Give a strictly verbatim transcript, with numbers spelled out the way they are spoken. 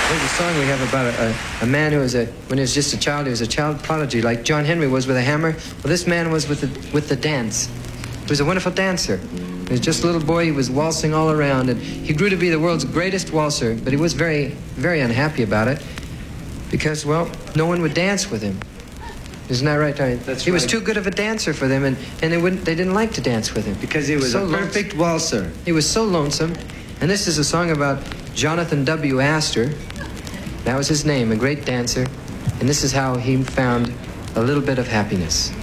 There's a song we have about a, a, a man who was a, when he was just a child, he was a child prodigy, like John Henry was with a hammer. Well, this man was with the, with the dance. He was a wonderful dancer. He was just a little boy, he was waltzing all around, and he grew to be the world's greatest waltzer, but he was very, very unhappy about it, because, well, no one would dance with him. Isn't that right, Tony? That's he right. was too good of a dancer for them, and, and they, wouldn't, they didn't like to dance with him. Because he was so a perfect waltzer. He was so lonesome. And this is a song about Jonathan W. Astor. That was his name, a great dancer. And this is how he found a little bit of happiness.